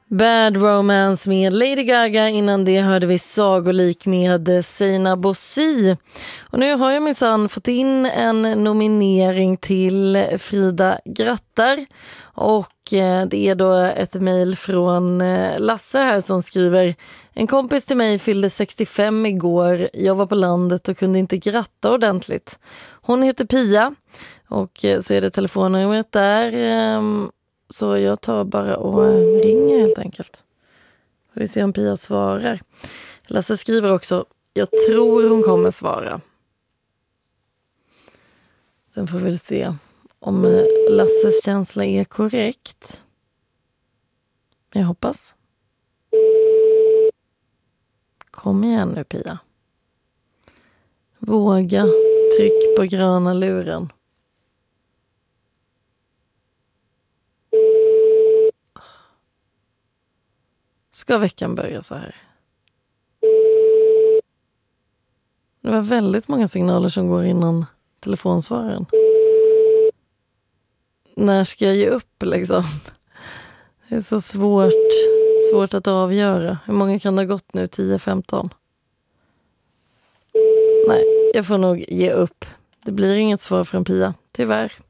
Bad Romance med Lady Gaga. Innan det hörde vi Sagolik med Sina Bossi. Och nu har jag minsann fått in en nominering till Frida Grattar. Och det är då ett mejl från Lasse här som skriver: en kompis till mig fyllde 65 igår. Jag var på landet och kunde inte gratta ordentligt. Hon heter Pia och så är det telefonnumret där. Så jag tar bara och ringer helt enkelt. Vi ser om Pia svarar. Lasse skriver också: jag tror hon kommer svara. Sen får vi se om Lasses känsla är korrekt. Jag hoppas. Kom igen nu, Pia. Våga, tryck på gröna luren. Ska veckan börja så här? Det var väldigt många signaler som går innan telefonsvararen. När ska jag ge upp liksom? Det är så svårt att avgöra. Hur många kan det ha gått nu? 10-15? Nej, jag får nog ge upp. Det blir inget svar från Pia, tyvärr.